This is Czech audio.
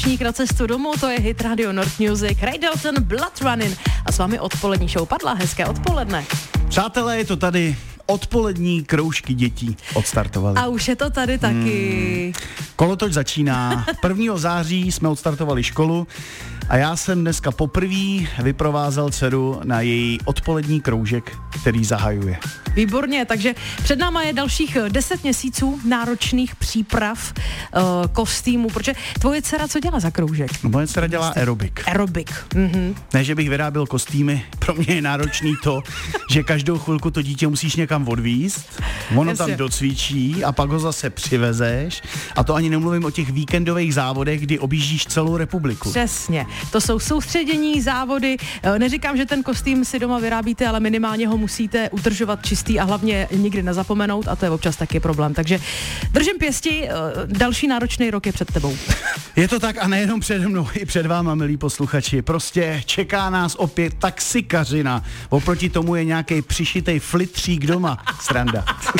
Na cestu domů, to je hit Radio North Music, Ray Dalton, Blood Running a s vámi odpolední show padla, hezké odpoledne. Přátelé, je to tady, odpolední kroužky dětí odstartovaly. A už je to tady taky. Kolotoč začíná, 1. září jsme odstartovali školu a já jsem dneska poprvé vyprovázel dceru na její odpolední kroužek, který zahajuje. Výborně, takže před náma je dalších 10 měsíců náročných příprav kostýmu, protože tvoje dcera co dělá za kroužek? No, moje dcera dělá aerobik. Ne, že bych vyráběl kostýmy, pro mě je náročný to, že každou chvilku to dítě musíš někam odvízt, ono tam docvičí a pak ho zase přivezeš a to ani nemluvím o těch víkendových závodech, kdy objíždíš celou republiku. Přesně, to jsou soustředění, závody, neříkám, že ten kostým si doma vyrábíte, ale minimálně ho musíte udržovat čistý a hlavně nikdy nezapomenout a to je občas taky problém, takže držím pěsti, další náročný rok je před tebou. Je to tak a nejenom přede mnou, i před váma, milí posluchači, prostě čeká nás opět taxikařina, oproti tomu je nějaký přišitej flitřík doma, sranda.